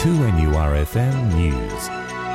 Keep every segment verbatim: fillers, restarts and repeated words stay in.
two N U R F M News.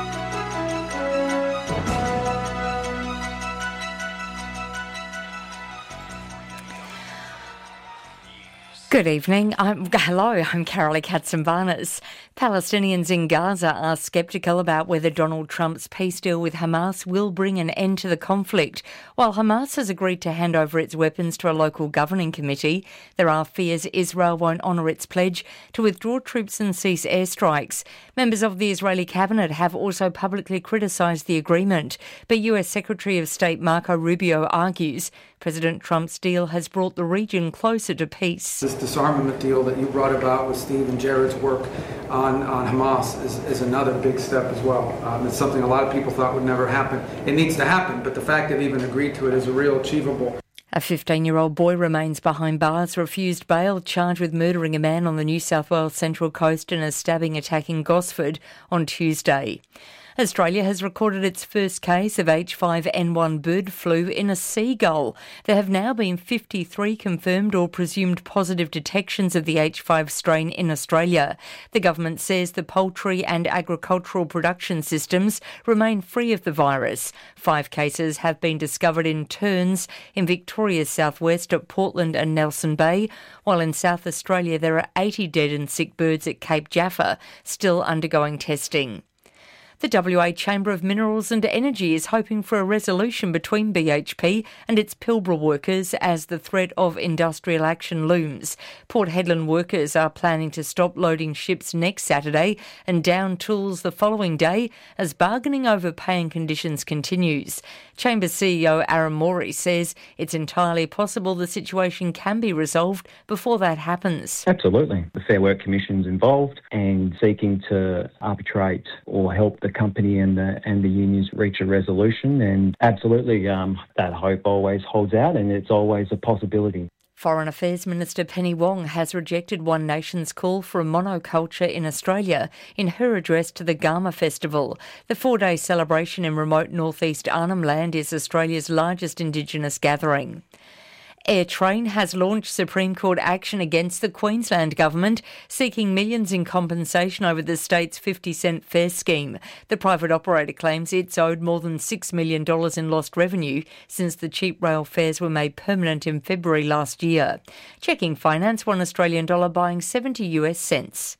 Good evening. I'm, hello, I'm Carolee Katsimbanis. Palestinians in Gaza are sceptical about whether Donald Trump's peace deal with Hamas will bring an end to the conflict. While Hamas has agreed to hand over its weapons to a local governing committee, there are fears Israel won't honour its pledge to withdraw troops and cease airstrikes. Members of the Israeli cabinet have also publicly criticised the agreement, but U S Secretary of State Marco Rubio argues President Trump's deal has brought the region closer to peace. This disarmament deal that you brought about with Steve and Jared's work on, on Hamas is, is another big step as well. Um, it's something a lot of people thought would never happen. It needs to happen, but the fact they've even agreed to it is a real achievable. A fifteen-year-old boy remains behind bars, refused bail, charged with murdering a man on the New South Wales Central Coast and a stabbing attack in Gosford on Tuesday. Australia has recorded its first case of H five N one bird flu in a seagull. There have now been fifty-three confirmed or presumed positive detections of the H five strain in Australia. The government says the poultry and agricultural production systems remain free of the virus. Five cases have been discovered in terns in Victoria's southwest at Portland and Nelson Bay, while in South Australia there are eighty dead and sick birds at Cape Jaffa still undergoing testing. The W A Chamber of Minerals and Energy is hoping for a resolution between B H P and its Pilbara workers as the threat of industrial action looms. Port Hedland workers are planning to stop loading ships next Saturday and down tools the following day as bargaining over pay and conditions continues. Chamber C E O Aaron Morey says it's entirely possible the situation can be resolved before that happens. Absolutely. The Fair Work Commission's involved and seeking to arbitrate or help the company and the and the unions reach a resolution, and absolutely um, that hope always holds out and it's always a possibility. Foreign Affairs Minister Penny Wong has rejected One Nation's call for a monoculture in Australia in her address to the Garma Festival. The four-day celebration in remote northeast Arnhem Land is Australia's largest Indigenous gathering. AirTrain has launched Supreme Court action against the Queensland Government, seeking millions in compensation over the state's fifty cent fare scheme. The private operator claims it's owed more than six million dollars in lost revenue since the cheap rail fares were made permanent in February last year. Checking finance, one Australian dollar buying seventy US cents.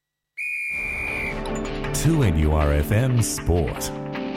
two N U R F M Sport.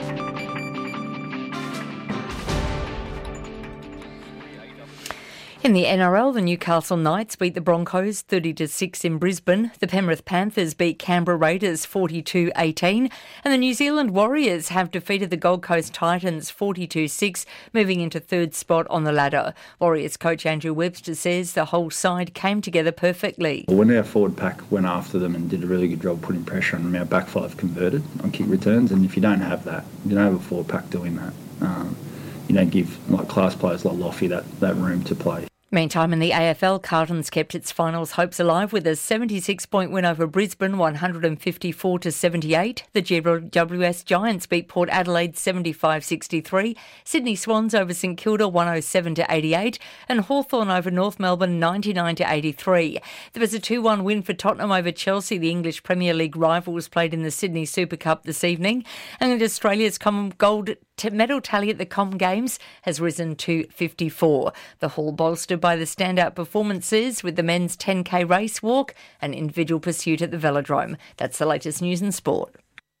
In the N R L, the Newcastle Knights beat the Broncos thirty to six in Brisbane. The Penrith Panthers beat Canberra Raiders forty-two eighteen. And the New Zealand Warriors have defeated the Gold Coast Titans forty-two six, moving into third spot on the ladder. Warriors coach Andrew Webster says the whole side came together perfectly. When our forward pack went after them and did a really good job putting pressure on them, our back five converted on kick returns. And if you don't have that, you don't have a forward pack doing that. Um, you don't give like class players like Loffy that, that room to play. Meantime, in the A F L, Carlton's kept its finals hopes alive with a seventy-six point win over Brisbane, one hundred fifty-four to seventy-eight. The G W S Giants beat Port Adelaide seventy-five sixty-three. Sydney Swans over St Kilda one oh seven to eighty-eight, and Hawthorn over North Melbourne ninety-nine to eighty-three. There was a two one win for Tottenham over Chelsea. The English Premier League rivals played in the Sydney Super Cup this evening, and Australia's common gold medal tally at the Com Games has risen to fifty-four. The haul bolstered by the standout performances with the men's ten K race walk and individual pursuit at the Velodrome. That's the latest news and sport.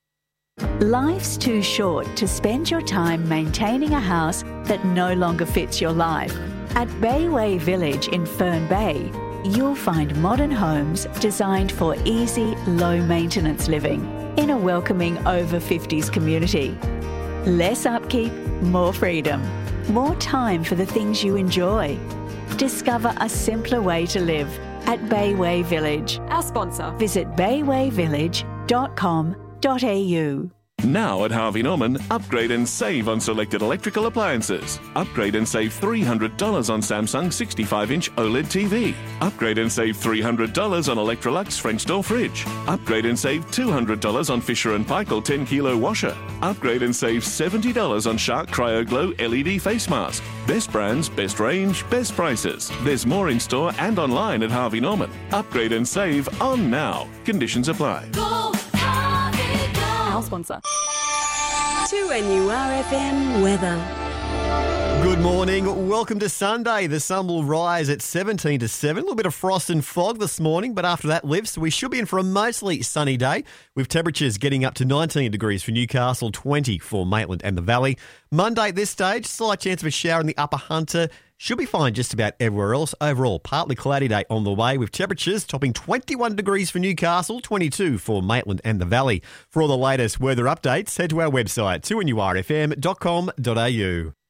Life's too short to spend your time maintaining a house that no longer fits your life. At Bayway Village in Fern Bay, you'll find modern homes designed for easy, low-maintenance living in a welcoming over fifties community. Less upkeep, more freedom, more time for the things you enjoy. Discover a simpler way to live at Bayway Village. Our sponsor. Visit bayway village dot com dot a u. Now at Harvey Norman, upgrade and save on selected electrical appliances. Upgrade and save three hundred dollars on Samsung sixty-five inch OLED T V. Upgrade and save three hundred dollars on Electrolux French door fridge. Upgrade and save two hundred dollars on Fisher and Paykel ten kilo washer. Upgrade and save seventy dollars on Shark CryoGlow L E D face mask. Best brands, best range, best prices. There's more in store and online at Harvey Norman. Upgrade and save on now. Conditions apply. Go our sponsor. two N U R F M weather. Good morning. Welcome to Sunday. The sun will rise at seventeen to seven. A little bit of frost and fog this morning, but after that lifts, we should be in for a mostly sunny day with temperatures getting up to nineteen degrees for Newcastle, twenty for Maitland and the Valley. Monday at this stage, slight chance of a shower in the Upper Hunter. Should be fine just about everywhere else. Overall, partly cloudy day on the way with temperatures topping twenty-one degrees for Newcastle, twenty-two for Maitland and the Valley. For all the latest weather updates, head to our website, two N U R F M dot com dot A U.